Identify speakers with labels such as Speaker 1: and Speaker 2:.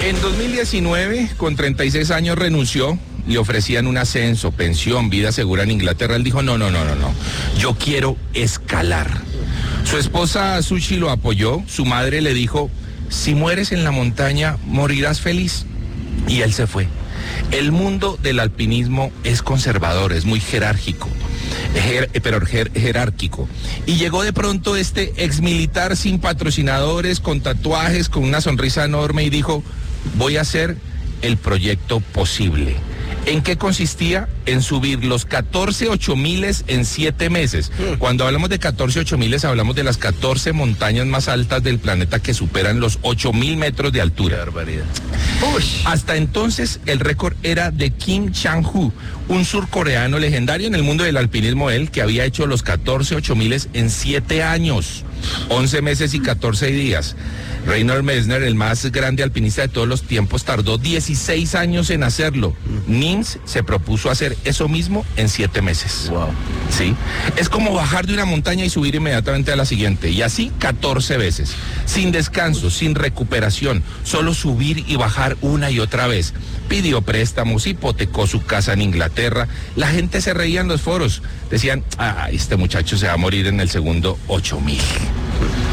Speaker 1: En 2019, con 36 años, renunció. Le ofrecían un ascenso, pensión, vida segura en Inglaterra. Él dijo, no, yo quiero escalar. Su esposa Sushi lo apoyó. Su madre le dijo, si mueres en la montaña, morirás feliz. Y él se fue. El mundo del alpinismo es conservador, es muy jerárquico. Jerárquico. Y llegó de pronto este exmilitar sin patrocinadores, con tatuajes, con una sonrisa enorme y dijo, voy a hacer el proyecto posible. ¿En qué consistía? En subir los 14 8000 en 7 meses. Cuando hablamos de 14 8000 hablamos de las 14 montañas más altas del planeta que superan los 8000 metros de altura.
Speaker 2: Qué barbaridad.
Speaker 1: Hasta entonces el récord era de Kim Chang-Hu, un surcoreano legendario en el mundo del alpinismo, él que había hecho los 14 8000 en 7 años, 11 meses y 14 días. Reinhold Messner, el más grande alpinista de todos los tiempos, tardó 16 años en hacerlo. Nims se propuso hacer eso mismo en 7 meses.
Speaker 2: Wow.
Speaker 1: ¿Sí? Es como bajar de una montaña y subir inmediatamente a la siguiente. Y así 14 veces. Sin descanso, sin recuperación. Solo subir y bajar una y otra vez. Pidió préstamos, hipotecó su casa en Inglaterra. La gente se reía en los foros. Decían, este muchacho se va a morir en el segundo 8000.